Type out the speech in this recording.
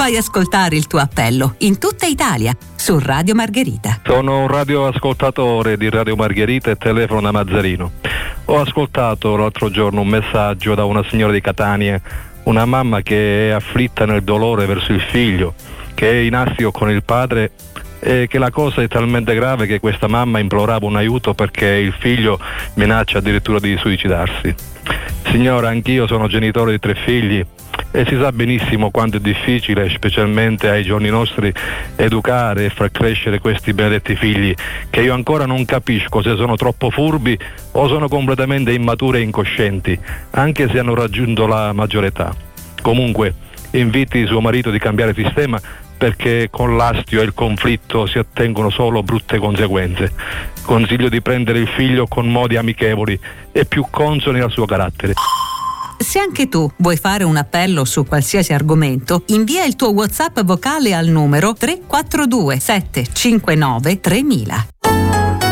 Fai ascoltare il tuo appello in tutta Italia su Radio Margherita. Sono un radioascoltatore di Radio Margherita e telefono da Mazzarino. Ho ascoltato l'altro giorno un messaggio da una signora di Catania, una mamma che è afflitta nel dolore verso il figlio, che è in astio con il padre, e che la cosa è talmente grave che questa mamma implorava un aiuto perché il figlio minaccia addirittura di suicidarsi. Signora, anch'io sono genitore di 3 figli e si sa benissimo quanto è difficile, specialmente ai giorni nostri, educare e far crescere questi benedetti figli, che io ancora non capisco se sono troppo furbi o sono completamente immaturi e incoscienti, anche se hanno raggiunto la maggiore età. Comunque, inviti suo marito di cambiare sistema, perché con l'astio e il conflitto si ottengono solo brutte conseguenze. Consiglio di prendere il figlio con modi amichevoli e più consoni al suo carattere. Se anche tu vuoi fare un appello su qualsiasi argomento, invia il tuo WhatsApp vocale al numero 342 759 3000.